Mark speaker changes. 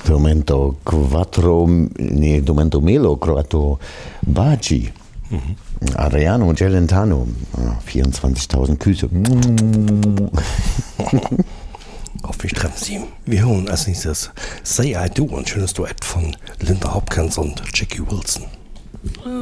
Speaker 1: Momento Melo, Croato Baci, Ariano Celentano, 24.000 Küsse.
Speaker 2: Auf wie treffen Sie? Wir hören als nächstes Say I Do, ein schönes Duett von Linda Hopkins und Jackie Wilson.